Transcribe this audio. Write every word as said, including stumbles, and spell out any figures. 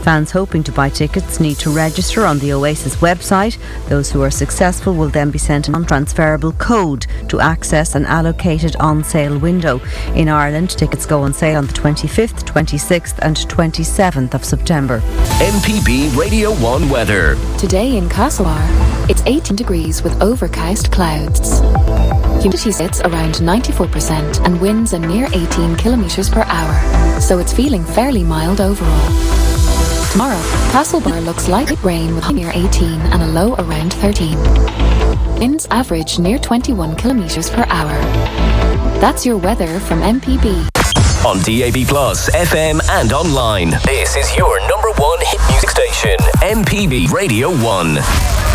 Fans hoping to buy tickets need to register on the Oasis website. Those who are successful will then be sent a non-transferable code to access an allocated on-sale window. In Ireland, tickets go on sale on the twenty-fifth, twenty-sixth and twenty-seventh of September. M P B Radio one weather. Today in Castlebar, it's eighteen degrees with overcast clouds. Humidity sits around ninety-four percent and winds a near eighteen kilometres per hour, so it's feeling fairly mild overall. Tomorrow, Castlebar looks light rain with a near eighteen and a low around thirteen. Winds average near twenty-one kilometres per hour. That's your weather from M P B. On D A B Plus, F M and online. This is your number one hit music station, M P B Radio one.